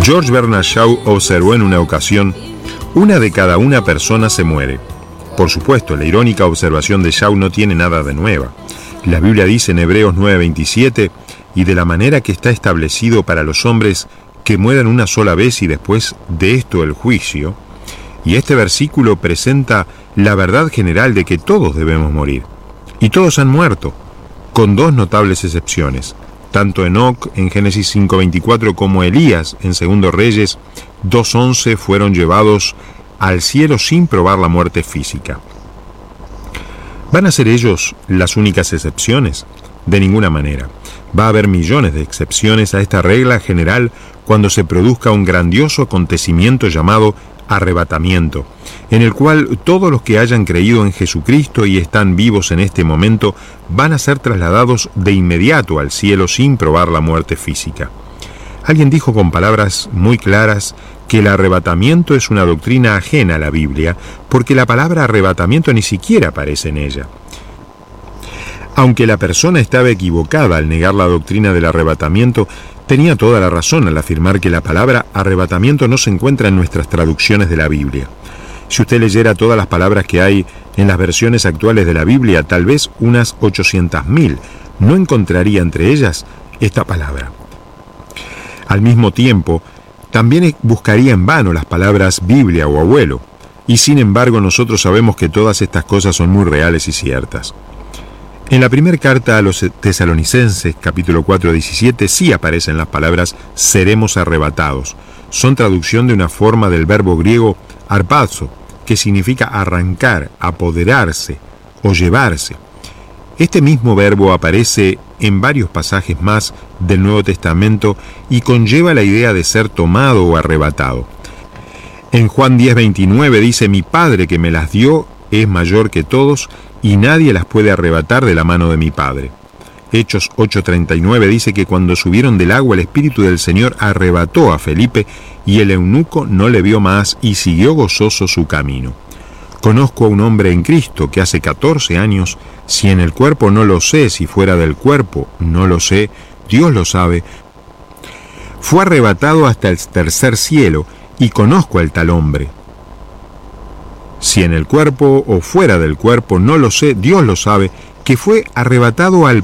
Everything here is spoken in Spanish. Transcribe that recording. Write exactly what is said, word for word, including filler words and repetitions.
George Bernard Shaw observó en una ocasión: una de cada una persona se muere. Por supuesto, la irónica observación de Shaw no tiene nada de nueva. La Biblia dice en Hebreos nueve veintisiete: y de la manera que está establecido para los hombres que mueran una sola vez y después de esto el juicio. Y este versículo presenta la verdad general de que todos debemos morir. Y todos han muerto, con dos notables excepciones. Tanto Enoc en Génesis cinco veinticuatro como Elías en Segundo Reyes dos once fueron llevados al cielo sin probar la muerte física. ¿Van a ser ellos las únicas excepciones? De ninguna manera. Va a haber millones de excepciones a esta regla general cuando se produzca un grandioso acontecimiento llamado arrebatamiento, en el cual todos los que hayan creído en Jesucristo y están vivos en este momento van a ser trasladados de inmediato al cielo sin probar la muerte física. Alguien dijo con palabras muy claras que el arrebatamiento es una doctrina ajena a la Biblia, porque la palabra arrebatamiento ni siquiera aparece en ella. Aunque la persona estaba equivocada al negar la doctrina del arrebatamiento, tenía toda la razón al afirmar que la palabra arrebatamiento no se encuentra en nuestras traducciones de la Biblia. Si usted leyera todas las palabras que hay en las versiones actuales de la Biblia, tal vez unas ochocientas mil, no encontraría entre ellas esta palabra. Al mismo tiempo, también buscaría en vano las palabras Biblia o abuelo, y sin embargo nosotros sabemos que todas estas cosas son muy reales y ciertas. En la primera carta a los Tesalonicenses, capítulo cuatro, diecisiete, sí aparecen las palabras seremos arrebatados. Son traducción de una forma del verbo griego arpazo, que significa arrancar, apoderarse o llevarse. Este mismo verbo aparece en varios pasajes más del Nuevo Testamento y conlleva la idea de ser tomado o arrebatado. En Juan diez veintinueve dice: mi Padre que me las dio es mayor que todos y nadie las puede arrebatar de la mano de mi Padre. Hechos ocho treinta y nueve dice que cuando subieron del agua el Espíritu del Señor arrebató a Felipe y el eunuco no le vio más y siguió gozoso su camino. Conozco a un hombre en Cristo que hace catorce años, si en el cuerpo no lo sé, si fuera del cuerpo no lo sé, Dios lo sabe, fue arrebatado hasta el tercer cielo y conozco al tal hombre. Si en el cuerpo o fuera del cuerpo no lo sé, Dios lo sabe, que fue arrebatado al